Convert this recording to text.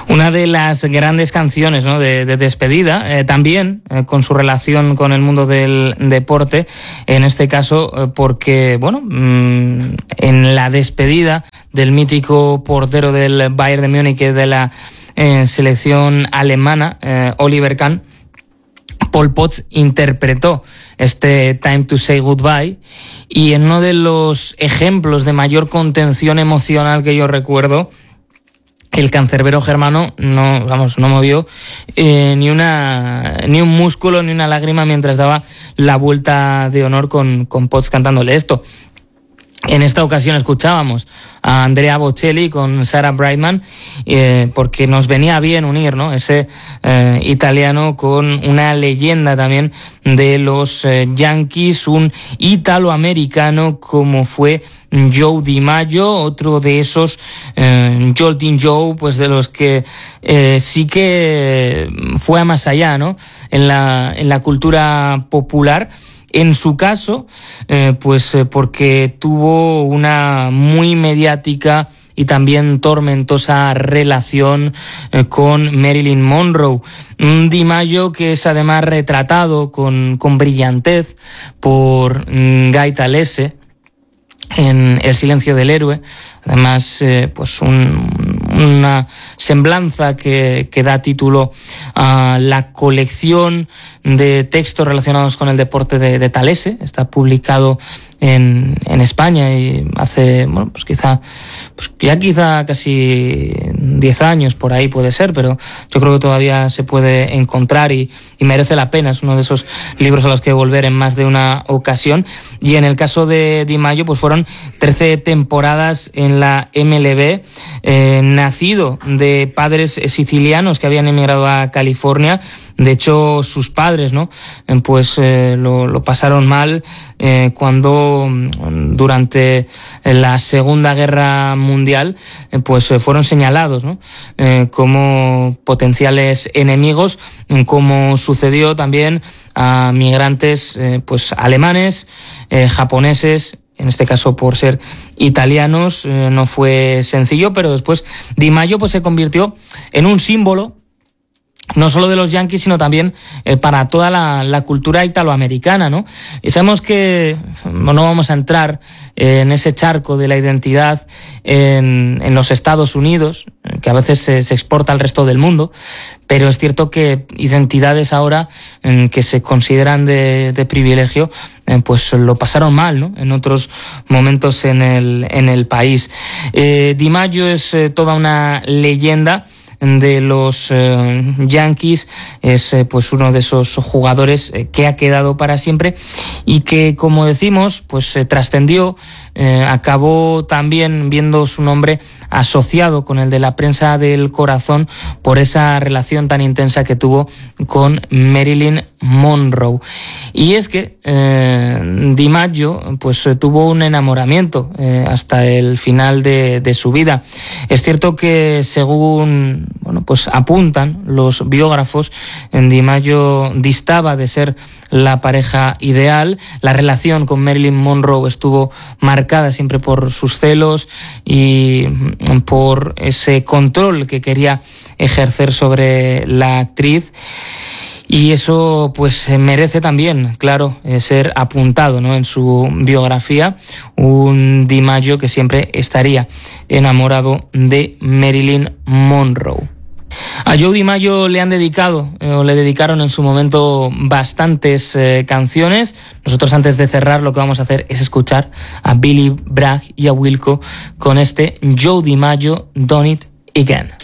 Una de las grandes canciones, ¿no?, de despedida, también con su relación con el mundo del deporte, en este caso porque, bueno, en la despedida del mítico portero del Bayern de Múnich, de la selección alemana, Oliver Kahn, Pol Pot interpretó este Time to Say Goodbye, y en uno de los ejemplos de mayor contención emocional que yo recuerdo, el cancerbero germano no movió ni un músculo ni una lágrima mientras daba la vuelta de honor con Potts cantándole esto. En esta ocasión escuchábamos a Andrea Bocelli con Sarah Brightman, porque nos venía bien unir, ¿no?, ese italiano con una leyenda también de los Yankees, un italoamericano como fue Joe DiMaggio, otro de esos Joltin' Joe, pues de los que sí que fue a más allá, ¿no?, en la cultura popular. En su caso, porque tuvo una muy mediática y también tormentosa relación con Marilyn Monroe. Un DiMaggio que es además retratado con brillantez por Guy Talese en El silencio del héroe. Además, una semblanza que da título a la colección de textos relacionados con el deporte de Talese. Está publicado en España y hace, quizá casi 10 años por ahí puede ser, pero yo creo que todavía se puede encontrar y merece la pena. Es uno de esos libros a los que volver en más de una ocasión. Y en el caso de DiMaggio, pues fueron 13 temporadas en la MLB, nacido de padres sicilianos que habían emigrado a California. De hecho, sus padres, ¿no?, lo pasaron mal cuando durante la Segunda Guerra Mundial fueron señalados, ¿no?, como potenciales enemigos, como sucedió también a migrantes alemanes, japoneses. En este caso, por ser italianos, no fue sencillo, pero después DiMaggio se convirtió en un símbolo no solo de los Yankees, sino también para toda la cultura italoamericana, ¿no? Y sabemos que no vamos a entrar en ese charco de la identidad en los Estados Unidos, que a veces se exporta al resto del mundo, pero es cierto que identidades ahora que se consideran de privilegio, lo pasaron mal, ¿no?, en otros momentos en el país. DiMaggio es toda una leyenda de los Yankees, es uno de esos jugadores que ha quedado para siempre y que, como decimos, trascendió, acabó también viendo su nombre asociado con el de la prensa del corazón por esa relación tan intensa que tuvo con Marilyn Monroe. Y es que DiMaggio tuvo un enamoramiento hasta el final de su vida. Es cierto que, según apuntan los biógrafos, DiMaggio distaba de ser la pareja ideal. La relación con Marilyn Monroe estuvo marcada siempre por sus celos y por ese control que quería ejercer sobre la actriz. Y eso merece también, claro, ser apuntado, ¿no?, en su biografía. Un DiMaggio que siempre estaría enamorado de Marilyn Monroe. A Joe DiMaggio le dedicaron en su momento bastantes canciones. Nosotros, antes de cerrar, lo que vamos a hacer es escuchar a Billy Bragg y a Wilco con este Joe DiMaggio, Done It Again.